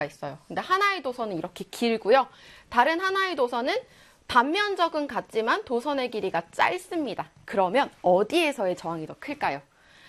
있어요. 근데 하나의 도선은 이렇게 길고요. 다른 하나의 도선은 단면적은 같지만 도선의 길이가 짧습니다. 그러면 어디에서의 저항이 더 클까요?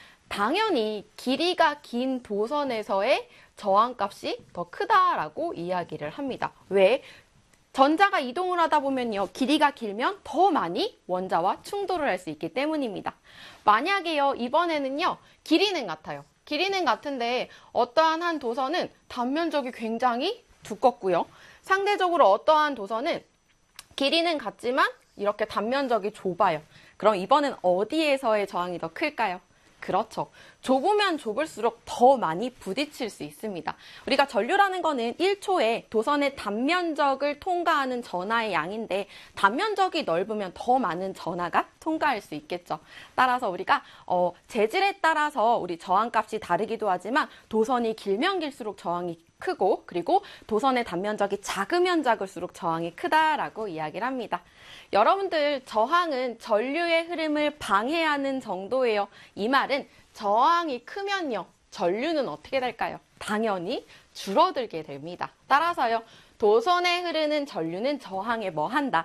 당연히 길이가 긴 도선에서의 저항값이 더 크다라고 이야기를 합니다. 왜? 전자가 이동을 하다 보면요. 길이가 길면 더 많이 원자와 충돌을 할 수 있기 때문입니다. 만약에요. 이번에는요. 길이는 같아요. 길이는 같은데 어떠한 한 도선은 단면적이 굉장히 두껍고요. 상대적으로 어떠한 도선은 길이는 같지만 이렇게 단면적이 좁아요. 그럼 이번엔 어디에서의 저항이 더 클까요? 그렇죠. 좁으면 좁을수록 더 많이 부딪힐 수 있습니다. 우리가 전류라는 거는 1초에 도선의 단면적을 통과하는 전하의 양인데 단면적이 넓으면 더 많은 전하가 통과할 수 있겠죠. 따라서 우리가 재질에 따라서 우리 저항값이 다르기도 하지만 도선이 길면 길수록 저항이 크고 그리고 도선의 단면적이 작으면 작을수록 저항이 크다라고 이야기를 합니다. 여러분들 저항은 전류의 흐름을 방해하는 정도예요. 이 말은 저항이 크면요. 전류는 어떻게 될까요? 당연히 줄어들게 됩니다. 따라서요. 도선에 흐르는 전류는 저항에 뭐 한다?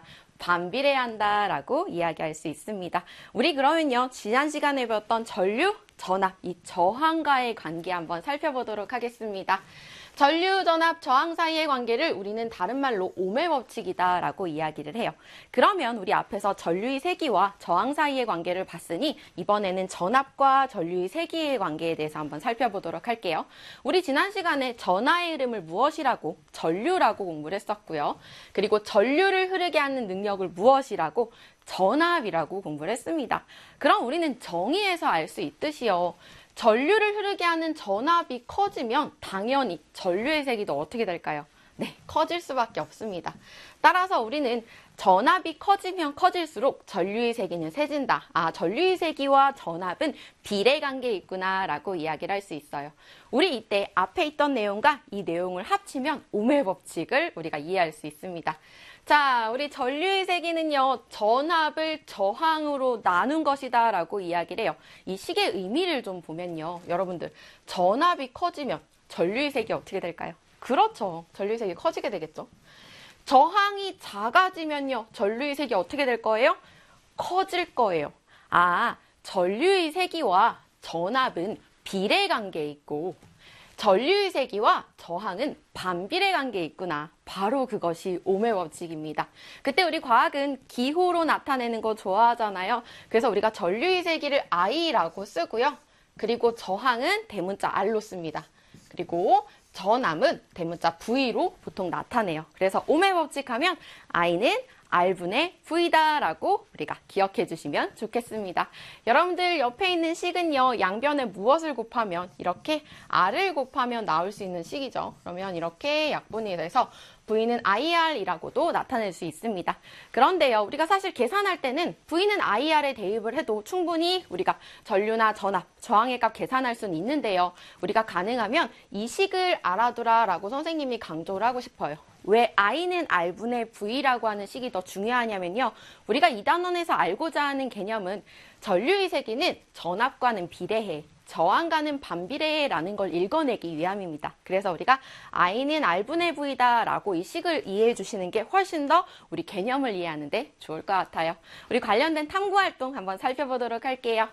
반비례한다 라고 이야기할 수 있습니다. 우리 그러면요. 지난 시간에 배웠던 전류, 전압, 이 저항과의 관계 한번 살펴보도록 하겠습니다. 전류, 전압, 저항 사이의 관계를 우리는 다른 말로 ohm의 법칙이다 라고 이야기를 해요. 그러면 우리 앞에서 전류의 세기와 저항 사이의 관계를 봤으니 이번에는 전압과 전류의 세기의 관계에 대해서 한번 살펴보도록 할게요. 우리 지난 시간에 전하의 흐름을 무엇이라고? 전류라고 공부를 했었고요. 그리고 전류를 흐르게 하는 능력을 무엇이라고? 전압이라고 공부를 했습니다. 그럼 우리는 정의에서 알 수 있듯이요. 전류를 흐르게 하는 전압이 커지면 당연히 전류의 세기도 어떻게 될까요? 네, 커질 수밖에 없습니다. 따라서 우리는 전압이 커지면 커질수록 전류의 세기는 세진다. 전류의 세기와 전압은 비례관계에 있구나 라고 이야기를 할 수 있어요. 우리 이때 앞에 있던 내용과 이 내용을 합치면 ohm의 법칙을 우리가 이해할 수 있습니다. 자, 우리 전류의 세기는요, 전압을 저항으로 나눈 것이다 라고 이야기를 해요. 이 식의 의미를 좀 보면요, 여러분들, 전압이 커지면 전류의 세기 어떻게 될까요? 그렇죠. 전류의 색이 커지게 되겠죠. 저항이 작아지면요. 전류의 색이 어떻게 될 거예요? 커질 거예요. 전류의 세기와 전압은 비례관계에 있고 전류의 세기와 저항은 반비례 관계에 있구나. 바로 그것이 ohm의 법칙입니다. 그때 우리 과학은 기호로 나타내는 거 좋아하잖아요. 그래서 우리가 전류의 세기를 I라고 쓰고요. 그리고 저항은 대문자 R로 씁니다. 그리고 전압은 대문자 V로 보통 나타내요. 그래서 ohm의 법칙 하면 I는 R분의 V다라고 우리가 기억해 주시면 좋겠습니다. 여러분들 옆에 있는 식은요. 양변에 무엇을 곱하면 이렇게 R을 곱하면 나올 수 있는 식이죠. 그러면 이렇게 약분이 돼서 V는 IR이라고도 나타낼 수 있습니다. 그런데요. 우리가 사실 계산할 때는 V는 IR에 대입을 해도 충분히 우리가 전류나 전압, 저항의 값 계산할 수는 있는데요. 우리가 가능하면 이 식을 알아두라라고 선생님이 강조를 하고 싶어요. 왜 I는 R분의 V라고 하는 식이 더 중요하냐면요. 우리가 이 단원에서 알고자 하는 개념은 전류의 세기는 전압과는 비례해, 저항과는 반비례해라는 걸 읽어내기 위함입니다. 그래서 우리가 I는 R분의 V다라고 이 식을 이해해 주시는 게 훨씬 더 우리 개념을 이해하는데 좋을 것 같아요. 우리 관련된 탐구활동 한번 살펴보도록 할게요.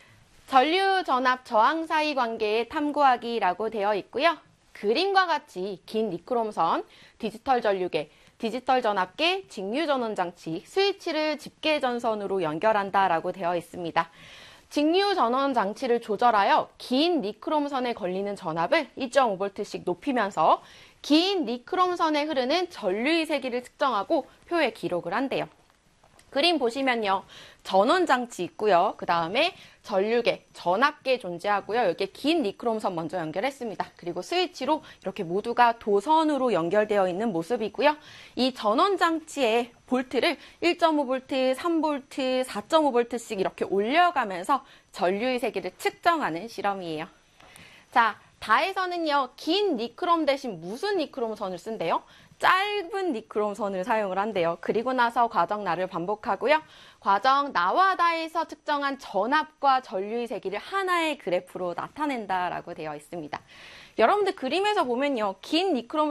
전류, 전압, 저항 사이 관계의 탐구하기라고 되어 있고요. 그림과 같이 긴 니크롬선, 디지털 전류계, 디지털 전압계, 직류 전원 장치, 스위치를 집계 전선으로 연결한다라고 되어 있습니다. 직류 전원 장치를 조절하여 긴 니크롬선에 걸리는 전압을 2.5V씩 높이면서 긴 니크롬선에 흐르는 전류의 세기를 측정하고 표에 기록을 한대요. 그림 보시면요. 전원장치 있고요. 그 다음에 전류계, 전압계 존재하고요. 여기에 긴 니크롬선 먼저 연결했습니다. 그리고 스위치로 이렇게 모두가 도선으로 연결되어 있는 모습이고요. 이 전원장치의 볼트를 1.5V, 3V, 4.5V씩 이렇게 올려가면서 전류의 세기를 측정하는 실험이에요. 자, 다에서는요. 긴 니크롬 대신 무슨 니크롬선을 쓴대요? 짧은 니크롬선을 사용을 한대요. 그리고 나서 과정 나를 반복하고요. 과정 나와 다에서 측정한 전압과 전류의 세기를 하나의 그래프로 나타낸다라고 되어 있습니다. 여러분들 그림에서 보면요. 긴 니크롬